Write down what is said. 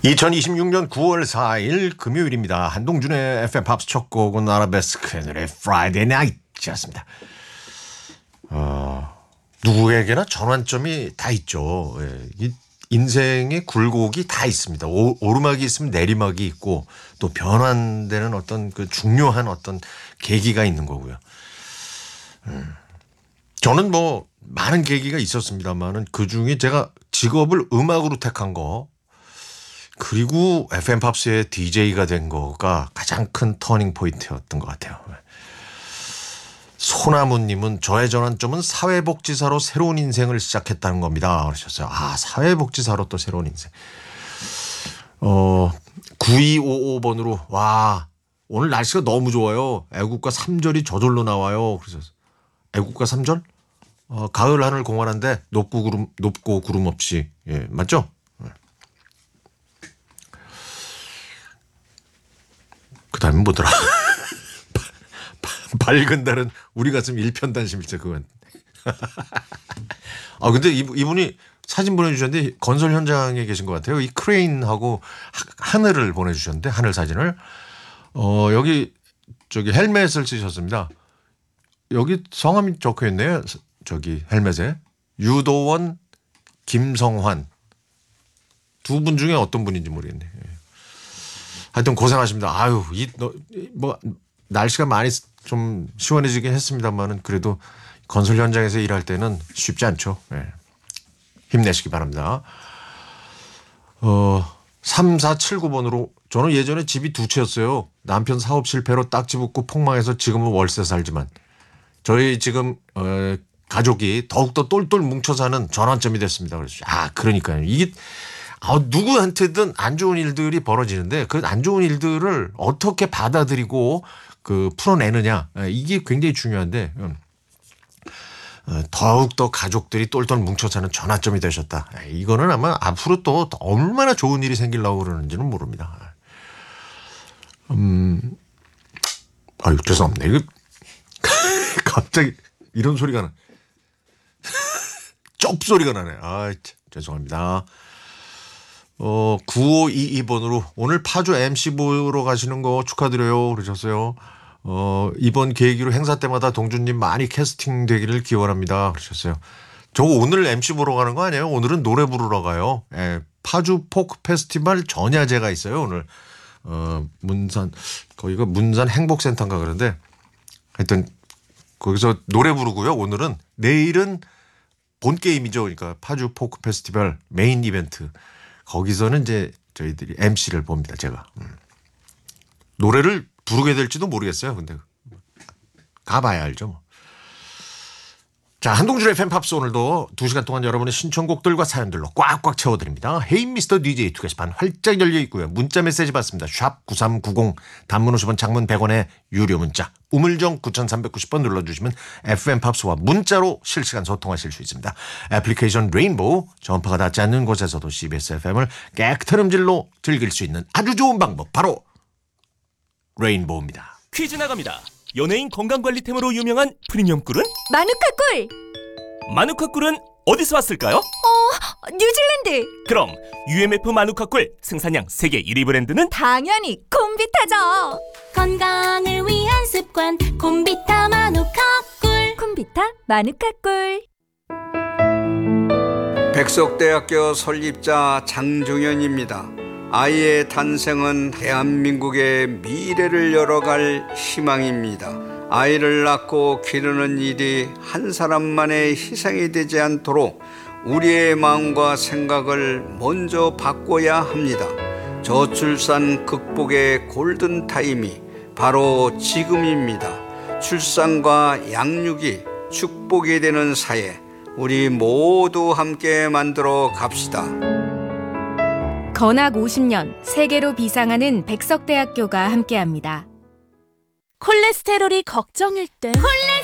2026년 9월 4일 금요일입니다. 한동준의 FM 팝스 첫 곡은 아라베스크의 노래 Friday Night였습니다. 누구에게나 전환점이 다 있죠. 이 인생의 굴곡이 다 있습니다. 오르막이 있으면 내리막이 있고 또 변환되는 어떤 그 중요한 어떤 계기가 있는 거고요. 저는 뭐 많은 계기가 있었습니다만은 그 중에 제가 직업을 음악으로 택한 거 그리고 FM 팝스의 DJ가 된 거가 가장 큰 터닝 포인트였던 것 같아요. 소나무님은 저의 전환점은 사회복지사로 새로운 인생을 시작했다는 겁니다. 그러셨어요. 아, 사회복지사로 또 새로운 인생. 9255번으로 와 오늘 날씨가 너무 좋아요. 애국가 3절이 저절로 나와요. 그러셨어요. 애국가 3절? 가을 하늘 공활한데 높고 구름 없이. 예, 맞죠? 그 다음에 뭐더라? 밝은 달은 우리 가슴 일편단심일세 그건. 근데 이분이 사진 보내주셨는데 건설 현장에 계신 것 같아요. 이 크레인하고 하늘을 보내주셨는데 하늘 사진을. 여기 저기 헬멧을 쓰셨습니다. 여기 성함이 적혀 있네요. 저기 헬멧에 유도원 김성환 두 분 중에 어떤 분인지 모르겠네. 하여튼 고생하십니다. 아유, 뭐 날씨가 많이 좀 시원해지긴 했습니다만은 그래도 건설 현장에서 일할 때는 쉽지 않죠. 네. 힘내시기 바랍니다. 3479번으로 저는 예전에 집이 두 채였어요. 남편 사업 실패로 딱지 붙고 폭망해서 지금은 월세 살지만 저희 지금 가족이 더욱더 똘똘 뭉쳐 사는 전환점이 됐습니다. 그래서 그러니까요. 이게 누구한테든 안 좋은 일들이 벌어지는데 그 안 좋은 일들을 어떻게 받아들이고 그 풀어내느냐 이게 굉장히 중요한데 더욱더 가족들이 똘똘 뭉쳐 사는 전환점이 되셨다. 이거는 아마 앞으로 또 얼마나 좋은 일이 생기려고 그러는지는 모릅니다. 죄송합니다. 이거 갑자기 이런 소리가 나. 쩝 소리가 나네. 죄송합니다. 9522번으로 오늘 파주 MC 보러 가시는 거 축하드려요. 그러셨어요. 이번 계기로 행사 때마다 동준님 많이 캐스팅 되기를 기원합니다. 그러셨어요. 저 오늘 MC 보러 가는 거 아니에요? 오늘은 노래 부르러 가요. 파주 포크 페스티벌 전야제가 있어요. 오늘. 거기가 문산 행복센터인가 그런데 하여튼 거기서 노래 부르고요. 오늘은 내일은 본 게임이죠. 그러니까 파주 포크 페스티벌 메인 이벤트. 거기서는 이제 저희들이 MC를 봅니다. 제가. 노래를 부르게 될지도 모르겠어요. 근데 가봐야 알죠. 뭐. 자, 한동준의 팬팝스 오늘도 2시간 동안 여러분의 신청곡들과 사연들로 꽉꽉 채워드립니다. 헤이 미스터 DJ 두 게시판 활짝 열려 있고요. 문자 메시지 받습니다. 샵 9390 단문 50원 장문 100원의 유료 문자 우물정 9390번 눌러주시면 FM팝스와 문자로 실시간 소통하실 수 있습니다. 애플리케이션 레인보우 전파가 닿지 않는 곳에서도 CBS FM을 깨끗한 음질로 즐길 수 있는 아주 좋은 방법 바로 레인보우입니다. 퀴즈 나갑니다. 연예인 건강관리템으로 유명한 프리미엄 꿀은? 마누카 꿀! 마누카 꿀은 어디서 왔을까요? 뉴질랜드! 그럼 UMF 마누카 꿀 생산량 세계 1위 브랜드는? 당연히 콤비타죠! 건강을 위한 습관 콤비타 마누카 꿀. 콤비타 마누카 꿀. 백석대학교 설립자 장종현입니다. 아이의 탄생은 대한민국의 미래를 열어갈 희망입니다. 아이를 낳고 기르는 일이 한 사람만의 희생이 되지 않도록 우리의 마음과 생각을 먼저 바꿔야 합니다. 저출산 극복의 골든타임이 바로 지금입니다. 출산과 양육이 축복이 되는 사회, 우리 모두 함께 만들어 갑시다. 건학 50년 세계로 비상하는 백석대학교가 함께합니다. 콜레스테롤이 걱정일 때